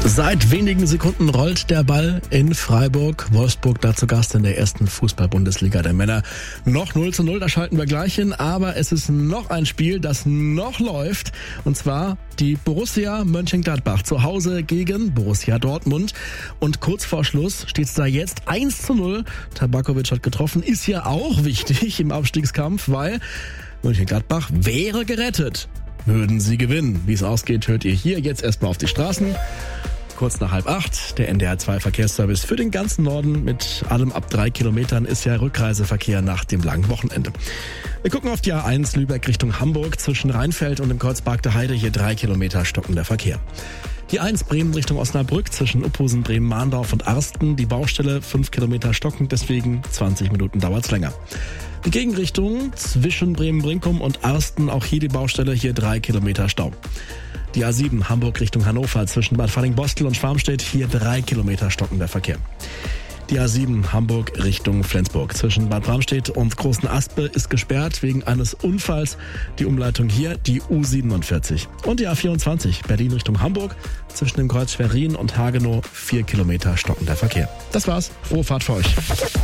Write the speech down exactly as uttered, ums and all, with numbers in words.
Seit wenigen Sekunden rollt der Ball in Freiburg. Wolfsburg da zu Gast in der ersten Fußball-Bundesliga der Männer. Noch null zu null, da schalten wir gleich hin. Aber es ist noch ein Spiel, das noch läuft. Und zwar die Borussia Mönchengladbach zu Hause gegen Borussia Dortmund. Und kurz vor Schluss steht es da jetzt eins zu null. Tabakovic hat getroffen. Ist ja auch wichtig im Abstiegskampf, weil Mönchengladbach wäre gerettet. Würden sie gewinnen. Wie es ausgeht, hört ihr hier jetzt erstmal auf die Straßen. Kurz nach halb acht, der N D R zwei Verkehrsservice für den ganzen Norden. Mit allem ab drei Kilometern ist ja Rückreiseverkehr nach dem langen Wochenende. Wir gucken auf die A eins Lübeck Richtung Hamburg zwischen Rheinfeld und dem Kreuzpark der Heide. Hier drei Kilometer stockender Verkehr. Die eins Bremen Richtung Osnabrück zwischen Uphusen, Bremen, Mahndorf und Arsten. Die Baustelle fünf Kilometer stockend, deswegen zwanzig Minuten dauert's länger. Die Gegenrichtung zwischen Bremen-Brinkum und Arsten, auch hier die Baustelle, hier drei Kilometer Stau. Die A sieben Hamburg Richtung Hannover zwischen Bad Falling-Bostel und Schwarmstedt, hier drei Kilometer stockender Verkehr. Die A sieben Hamburg Richtung Flensburg zwischen Bad Bramstedt und Großen Aspe ist gesperrt wegen eines Unfalls. Die Umleitung hier, die U siebenundvierzig. Und die A vierundzwanzig Berlin Richtung Hamburg zwischen dem Kreuz Schwerin und Hagenow, vier Kilometer stockender Verkehr. Das war's. Frohe Fahrt für euch.